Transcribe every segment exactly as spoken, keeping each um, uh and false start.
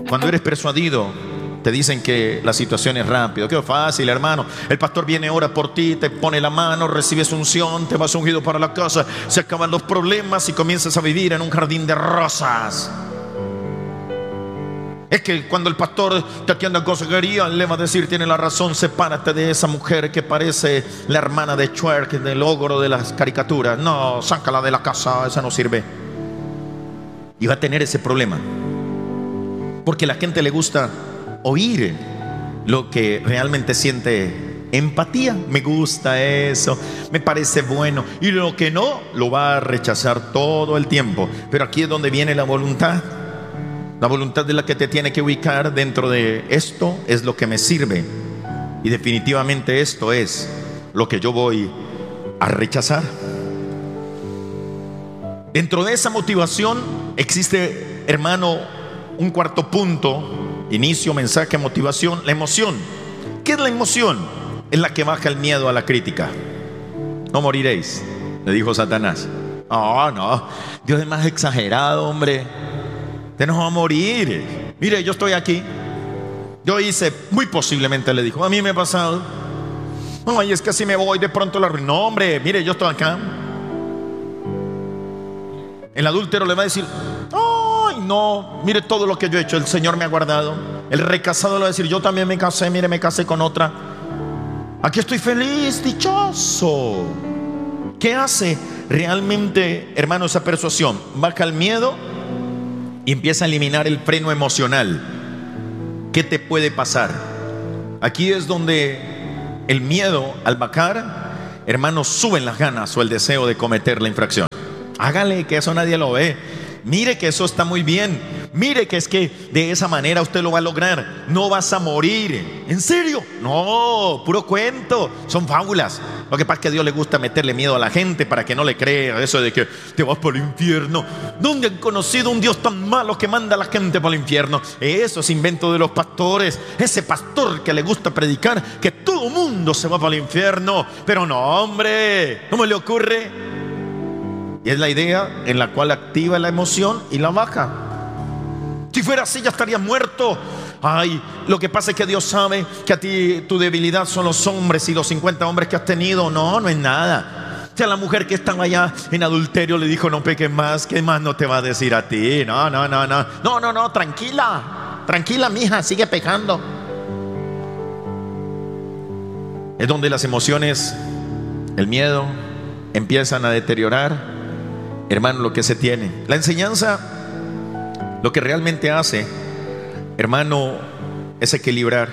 Cuando eres persuadido, te dicen que la situación es rápida. Qué fácil, hermano. El pastor viene, ora por ti, te pone la mano, recibes unción, te vas ungido para la casa, se acaban los problemas y comienzas a vivir en un jardín de rosas. Es que cuando el pastor te atienda en consejería, le va a decir: tiene la razón, sepárate de esa mujer que parece la hermana de Shrek, del ogro de las caricaturas. No, sácala de la casa, esa no sirve. Y va a tener ese problema, porque a la gente le gusta oír lo que realmente siente empatía. Me gusta eso, me parece bueno. Y lo que no, lo va a rechazar todo el tiempo. Pero aquí es donde viene la voluntad. La voluntad de la que te tiene que ubicar dentro de esto es lo que me sirve, y definitivamente esto es lo que yo voy a rechazar. Dentro de esa motivación existe, hermano, un cuarto punto: inicio, mensaje, motivación, la emoción. ¿Qué es la emoción? Es la que baja el miedo a la crítica. No moriréis, le dijo Satanás. Oh, no, Dios es más exagerado, hombre. Usted no va a morir. Mire, yo estoy aquí. Yo hice, muy posiblemente le dijo, a mí me ha pasado. Ay, es que si me voy de pronto la ruina. No, hombre, mire, yo estoy acá. El adúltero le va a decir: ay, no, mire todo lo que yo he hecho, el Señor me ha guardado. El recasado le va a decir: yo también me casé, mire, me casé con otra. Aquí estoy feliz, dichoso. ¿Qué hace realmente, hermano, esa persuasión? Baja el miedo y empieza a eliminar el freno emocional. ¿Qué te puede pasar? Aquí es donde el miedo, al bajar, hermano, suben las ganas o el deseo de cometer la infracción. Hágale, que eso nadie lo ve. Mire que eso está muy bien. Mire que es que de esa manera usted lo va a lograr. No vas a morir. ¿En serio? No, puro cuento. Son fábulas. Lo que pasa es que a Dios le gusta meterle miedo a la gente para que no le crea eso de que te vas para el infierno. ¿Dónde han conocido un Dios tan malo que manda a la gente para el infierno? Eso es invento de los pastores. Ese pastor que le gusta predicar que todo mundo se va para el infierno. Pero no, hombre, ¿cómo le ocurre? Y es la idea en la cual activa la emoción y la baja. Si fuera así, ya estarías muerto. Ay, lo que pasa es que Dios sabe que a ti tu debilidad son los hombres y los cincuenta hombres que has tenido. No, no es nada. Si a la mujer que estaba allá en adulterio le dijo: no peques más, ¿qué más no te va a decir a ti? No, no, no, no. No, no, no, tranquila. Tranquila, mija, sigue pecando. Es donde las emociones, el miedo, empiezan a deteriorar, hermano, lo que se tiene. La enseñanza, lo que realmente hace, hermano, es equilibrar.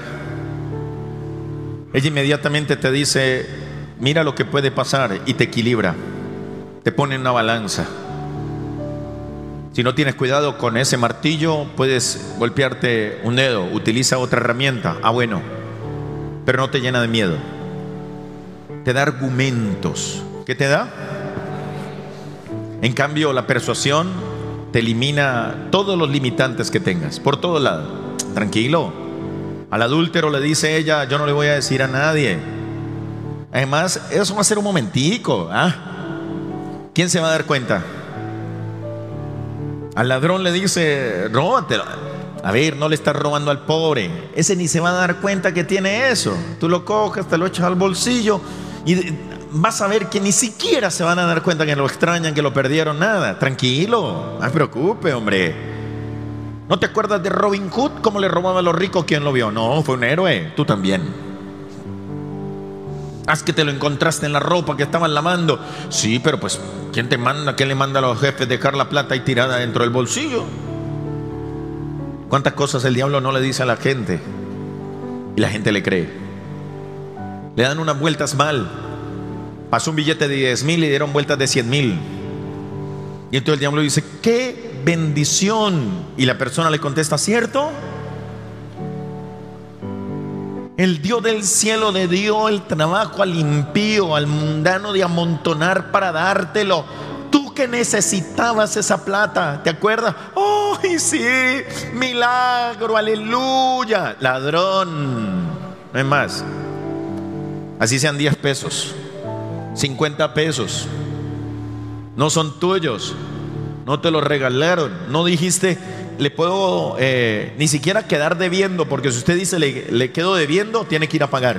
Ella inmediatamente te dice: mira lo que puede pasar, y te equilibra. Te pone en una balanza. Si no tienes cuidado con ese martillo, puedes golpearte un dedo. Utiliza otra herramienta. Ah, bueno, pero no te llena de miedo. Te da argumentos. ¿Qué te da? En cambio, la persuasión te elimina todos los limitantes que tengas, por todo lado. Tranquilo. Al adúltero le dice ella: yo no le voy a decir a nadie. Además, eso va a ser un momentico, ¿ah? ¿Quién se va a dar cuenta? Al ladrón le dice: róbatelo. A ver, no le estás robando al pobre. Ese ni se va a dar cuenta que tiene eso. Tú lo coges, te lo echas al bolsillo y vas a ver que ni siquiera se van a dar cuenta que lo extrañan, que lo perdieron. Nada, tranquilo, no se preocupe, hombre. ¿No te acuerdas de Robin Hood? ¿Cómo le robaba a los ricos? ¿Quién lo vio? No, fue un héroe, tú también. Haz que te lo encontraste en la ropa que estaban lavando. Sí, pero pues, ¿quién te manda? ¿Quién le manda a los jefes dejar la plata ahí tirada dentro del bolsillo? ¿Cuántas cosas el diablo no le dice a la gente? Y la gente le cree. Le dan unas vueltas mal. Pasó un billete de diez mil y dieron vueltas de cien mil. Y entonces el diablo dice: ¡qué bendición! Y la persona le contesta: ¿cierto? El Dios del cielo le dio el trabajo al impío, al mundano, de amontonar para dártelo. Tú que necesitabas esa plata, ¿te acuerdas? ¡ay, sí! ¡Milagro! ¡Aleluya! Ladrón. No es más. Así sean diez pesos, cincuenta pesos, no son tuyos. no te lo regalaron. No dijiste, le puedo eh, ni siquiera quedar debiendo, porque si usted dice le, le quedo debiendo, tiene que ir a pagar.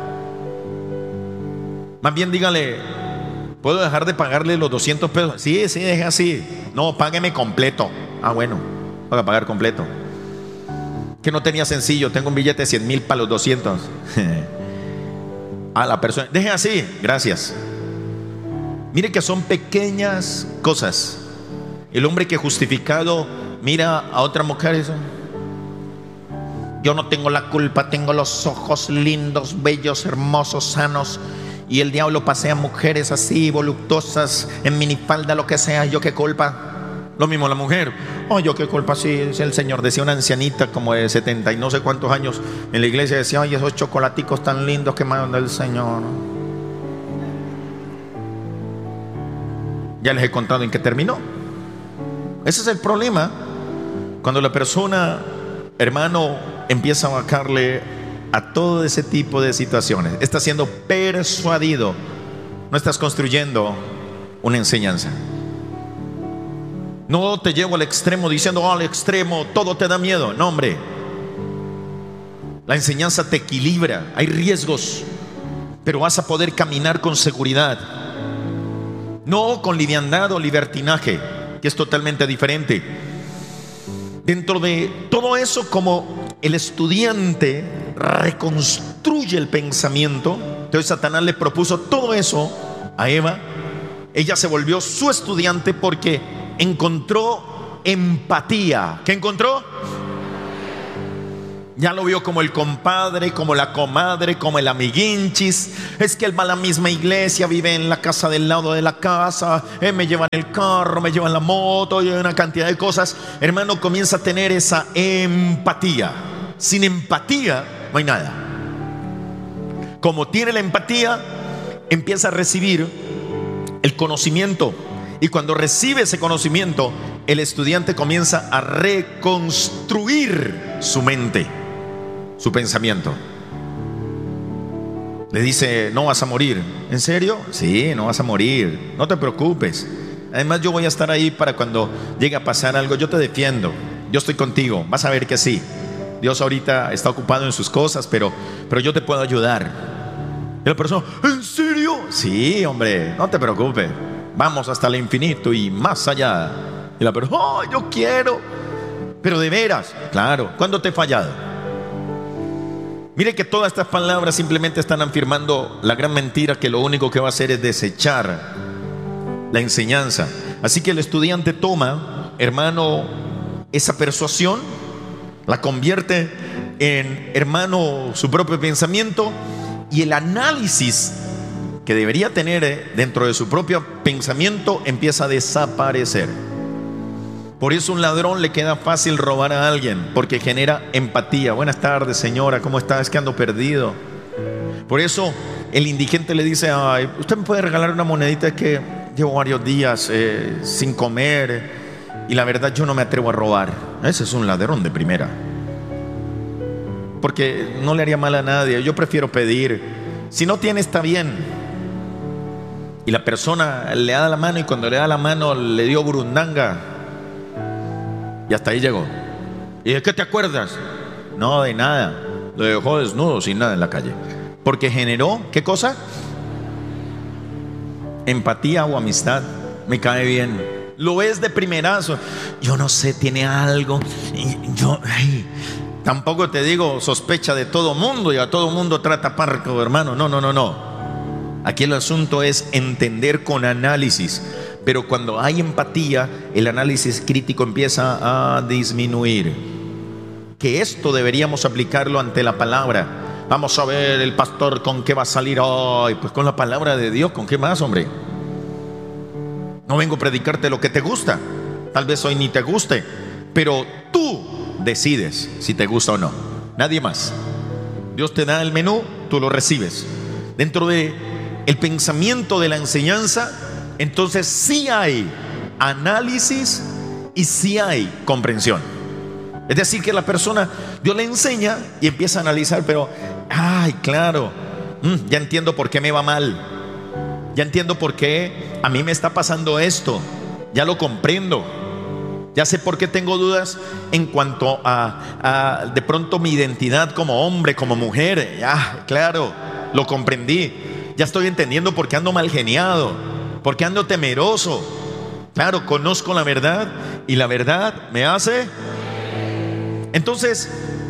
Más bien dígale, ¿puedo dejar de pagarle los doscientos pesos? Sí, sí, deje así. No, págueme completo. Ah, bueno, voy a pagar completo. Que no tenía sencillo, tengo un billete de cien mil para los doscientos. A la persona, deje así, gracias. Mire que son pequeñas cosas. El hombre que justificado mira a otra mujer y dice, yo no tengo la culpa, tengo los ojos lindos, bellos, hermosos, sanos, y el diablo pasea mujeres así, voluptuosas, en minifalda, lo que sea, ¿yo qué culpa? Lo mismo la mujer, oh, yo qué culpa, sí, el Señor. Decía una ancianita como de setenta y no sé cuántos años en la iglesia, decía, ay, esos chocolaticos tan lindos que manda el Señor. Ya les he contado en qué terminó. Ese es el problema. Cuando la persona, hermano, empieza a bajarle a todo ese tipo de situaciones, está siendo persuadido. No estás construyendo una enseñanza. No te llevo al extremo diciendo, oh, al extremo todo te da miedo. No, hombre. La enseñanza te equilibra. Hay riesgos, pero vas a poder caminar con seguridad. No con liviandad o libertinaje, que es totalmente diferente. Dentro de todo eso, como el estudiante reconstruye el pensamiento, entonces Satanás le propuso todo eso a Eva. Ella se volvió su estudiante porque encontró empatía. ¿Qué encontró? Ya lo vio como el compadre, como la comadre, como el amiguinchis. Es que él va a la misma iglesia, vive en la casa del lado de la casa, eh, me llevan el carro, me llevan la moto, y una cantidad de cosas. Hermano, comienza a tener esa empatía. Sin empatía no hay nada. Como tiene la empatía, empieza a recibir el conocimiento. Y cuando recibe ese conocimiento, el estudiante comienza a reconstruir su mente, su pensamiento. Le dice, no vas a morir. ¿En serio? Sí, no vas a morir, no te preocupes. Además yo voy a estar ahí para cuando llegue a pasar algo. Yo te defiendo, yo estoy contigo, vas a ver que sí. Dios ahorita está ocupado en sus cosas, pero, pero yo te puedo ayudar. Y la persona, ¿en serio? Sí, hombre, no te preocupes, vamos hasta el infinito y más allá. Y la persona, oh, yo quiero. Pero de veras, claro, ¿cuándo te he fallado? Mire que todas estas palabras simplemente están afirmando la gran mentira, que lo único que va a hacer es desechar la enseñanza. Así que el estudiante toma, hermano, esa persuasión, la convierte en, hermano, su propio pensamiento, y el análisis que debería tener dentro de su propio pensamiento empieza a desaparecer. Por eso a un ladrón le queda fácil robar a alguien, porque genera empatía. Buenas tardes, señora, ¿cómo está? Es que ando perdido. Por eso el indigente le dice, ay, ¿usted me puede regalar una monedita? Es que llevo varios días eh, sin comer y la verdad yo no me atrevo a robar. Ese es un ladrón de primera, porque no le haría mal a nadie. Yo prefiero pedir. Si no tiene, está bien. Y la persona le da la mano, y cuando le da la mano le dio burundanga. Y hasta ahí llegó. ¿Y de qué te acuerdas? No, de nada. Lo dejó desnudo, sin nada en la calle. Porque generó, ¿qué cosa? Empatía o amistad. Me cae bien. Lo ves de primerazo. Yo no sé, tiene algo. Yo, ay, tampoco te digo sospecha de todo mundo y a todo mundo trata parco, hermano. No, no, no, no. Aquí el asunto es entender con análisis. Pero cuando hay empatía, el análisis crítico empieza a disminuir. Que esto deberíamos aplicarlo ante la palabra. Vamos a ver el pastor con qué va a salir hoy. Pues con la palabra de Dios. ¿Con qué más, hombre? No vengo a predicarte lo que te gusta. Tal vez hoy ni te guste, pero tú decides si te gusta o no. Nadie más. Dios te da el menú, tú lo recibes. Dentro de el pensamiento de la enseñanza, entonces sí hay análisis y sí hay comprensión. Es decir, que la persona, Dios le enseña y empieza a analizar, pero, ay, claro, mm, ya entiendo por qué me va mal. Ya entiendo por qué a mí me está pasando esto. Ya lo comprendo. Ya sé por qué tengo dudas en cuanto a, a de pronto mi identidad como hombre, como mujer. Ya, claro, lo comprendí. Ya estoy entendiendo por qué ando mal geniado, por qué ando temeroso. Claro, conozco la verdad y la verdad me hace. Entonces,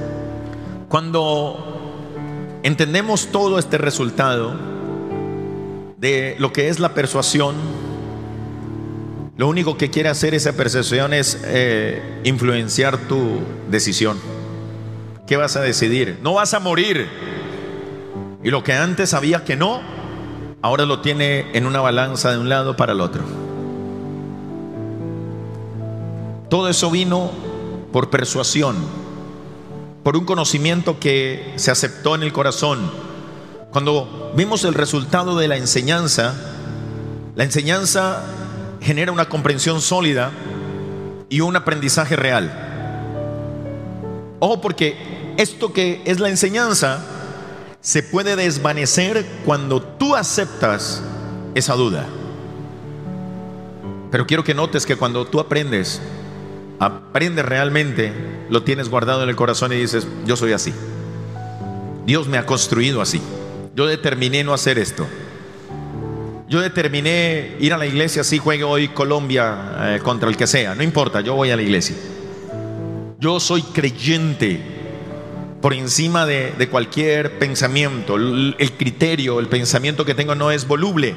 cuando entendemos todo este resultado de lo que es la persuasión, lo único que quiere hacer esa persuasión es eh, influenciar tu decisión. ¿Qué vas a decidir? No vas a morir. Y lo que antes sabía que no, ahora lo tiene en una balanza de un lado para el otro. Todo eso vino por persuasión, por un conocimiento que se aceptó en el corazón. Cuando vimos el resultado de la enseñanza, la enseñanza genera una comprensión sólida y un aprendizaje real. Ojo, porque esto que es la enseñanza se puede desvanecer cuando tú aceptas esa duda. Pero quiero que notes que cuando tú aprendes, aprendes realmente, lo tienes guardado en el corazón y dices: yo soy así, Dios me ha construido así, yo determiné no hacer esto, yo determiné ir a la iglesia, si juegue hoy Colombia eh, contra el que sea, no importa, yo voy a la iglesia. Yo soy creyente por encima de, de cualquier pensamiento. El, el criterio, el pensamiento que tengo no es voluble.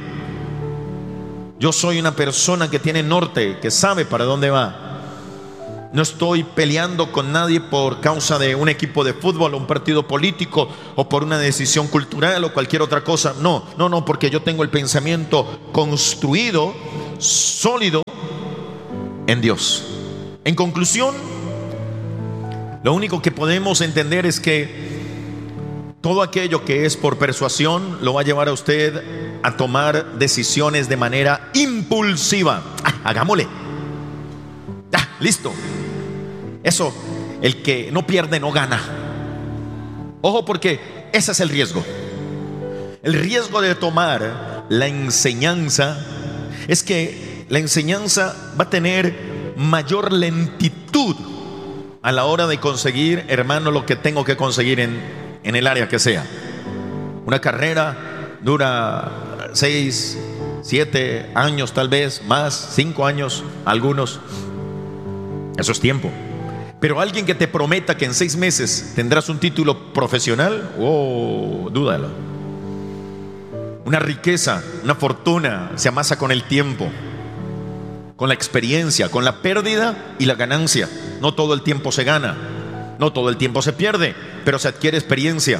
Yo soy una persona que tiene norte, que sabe para dónde va. No estoy peleando con nadie por causa de un equipo de fútbol o un partido político o por una decisión cultural o cualquier otra cosa. No, no, no, porque yo tengo el pensamiento construido, sólido en Dios. En conclusión, lo único que podemos entender es que todo aquello que es por persuasión lo va a llevar a usted a tomar decisiones de manera impulsiva. Ah, hagámosle. Ah, listo. Eso, el que no pierde no gana. Ojo, porque ese es el riesgo. El riesgo de tomar la enseñanza es que la enseñanza va a tener mayor lentitud a la hora de conseguir, hermano, lo que tengo que conseguir en, en el área que sea. Una carrera dura seis, siete años, tal vez más, cinco años, algunos. Eso es tiempo. Pero alguien que te prometa que en seis meses tendrás un título profesional, oh, dúdalo. Una riqueza, una fortuna se amasa con el tiempo, con la experiencia, con la pérdida y la ganancia. No todo el tiempo se gana, no todo el tiempo se pierde, pero se adquiere experiencia.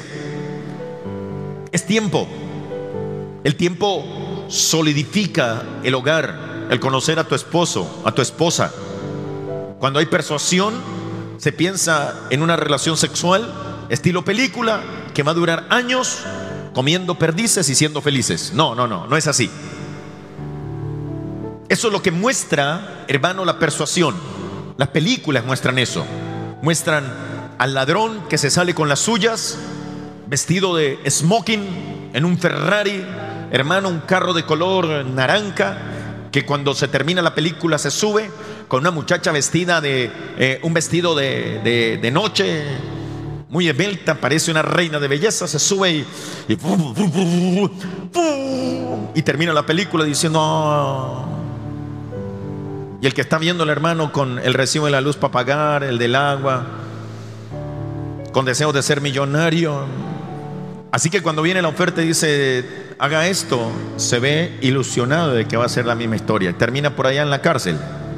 Es tiempo. El tiempo solidifica el hogar, el conocer a tu esposo, a tu esposa. Cuando hay persuasión, se piensa en una relación sexual estilo película que va a durar años comiendo perdices y siendo felices. No, no, no, no es así. Eso es lo que muestra, hermano, la persuasión. Las películas muestran eso. Muestran al ladrón que se sale con las suyas, vestido de smoking, en un Ferrari, hermano, un carro de color naranja, que cuando se termina la película se sube con una muchacha vestida de eh, un vestido de, de, de noche, muy esbelta, parece una reina de belleza. Se sube y y, y termina la película diciendo oh. Y el que está viendo al hermano con el recibo de la luz para pagar, el del agua, con deseos de ser millonario. Así que cuando viene la oferta y dice haga esto, se ve ilusionado de que va a ser la misma historia. Termina por allá en la cárcel.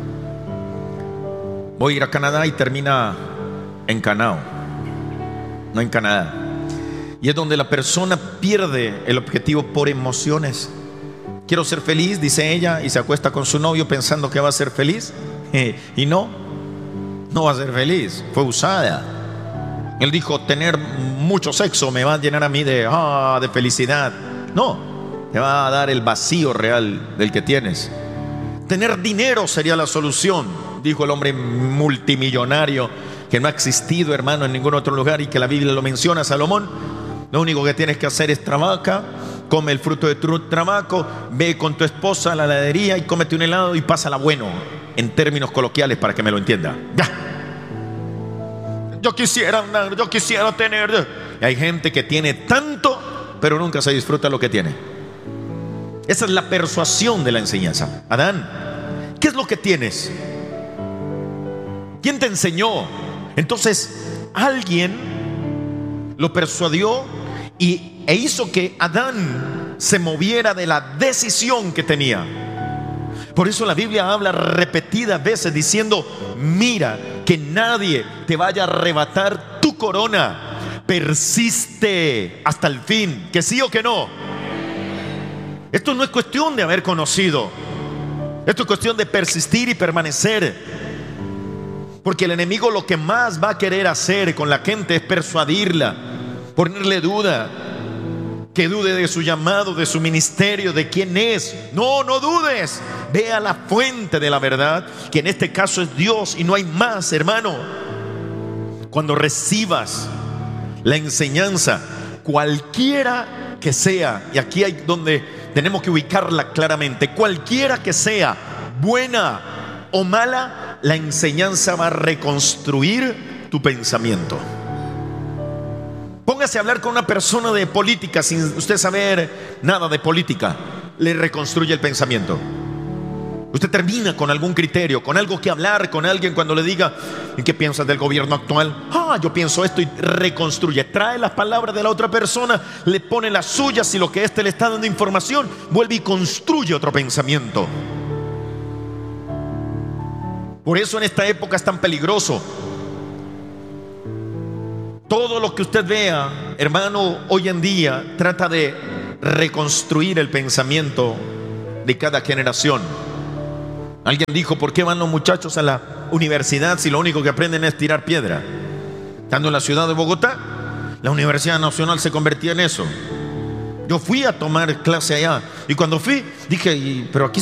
Voy a ir a Canadá y termina en Canao, no en Canadá. Y es donde la persona pierde el objetivo por emociones. Quiero ser feliz, dice ella, y se acuesta con su novio pensando que va a ser feliz. Y no, no va a ser feliz. Fue usada. Él dijo: tener mucho sexo me va a llenar a mí de, ah, de felicidad. No, te va a dar el vacío real del que tienes. Tener dinero sería la solución, dijo el hombre multimillonario que no ha existido, hermano, en ningún otro lugar y que la Biblia lo menciona, Salomón. Lo único que tienes que hacer es trabaja, come el fruto de tu trabajo, ve con tu esposa a la heladería y cómete un helado y pásala bueno, en términos coloquiales para que me lo entienda. Ya. Yo quisiera andar, yo quisiera tener. Y hay gente que tiene tanto, pero nunca se disfruta lo que tiene. Esa es la persuasión de la enseñanza. Adán, ¿qué es lo que tienes? ¿Quién te enseñó? Entonces, alguien lo persuadió y, e hizo que Adán se moviera de la decisión que tenía. Por eso la Biblia habla repetidas veces diciendo: mira, que nadie te vaya a arrebatar tu corona. Persiste hasta el fin, que sí o que no. Esto no es cuestión de haber conocido, esto es cuestión de persistir y permanecer. Porque el enemigo lo que más va a querer hacer con la gente es persuadirla, ponerle duda, que dude de su llamado, de su ministerio, de quién es. No, no dudes. Ve a la fuente de la verdad, que en este caso es Dios y no hay más, hermano. Cuando recibas la enseñanza, cualquiera que sea, y aquí hay donde tenemos que ubicarla claramente, cualquiera que sea, buena o mala, la enseñanza va a reconstruir tu pensamiento. Póngase a hablar con una persona de política sin usted saber nada de política, le reconstruye el pensamiento. Usted termina con algún criterio, con algo que hablar con alguien cuando le diga: ¿y qué piensas del gobierno actual? Ah, yo pienso esto, y reconstruye. Trae las palabras de la otra persona, le pone las suyas, y lo que éste le está dando información, vuelve y construye otro pensamiento. Por eso en esta época es tan peligroso. Todo lo que usted vea, hermano, hoy en día trata de reconstruir el pensamiento de cada generación. Alguien dijo: ¿por qué van los muchachos a la universidad si lo único que aprenden es tirar piedra? Estando en la ciudad de Bogotá, la Universidad Nacional se convertía en eso. Yo fui a tomar clase allá, y cuando fui dije: pero aquí